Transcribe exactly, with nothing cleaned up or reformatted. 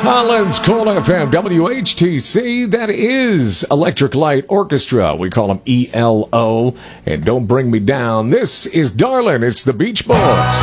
Holland's Cool F M, W H T C, that is Electric Light Orchestra. We call them E L O. And Don't Bring Me Down. This is Darlin', it's the Beach Boys.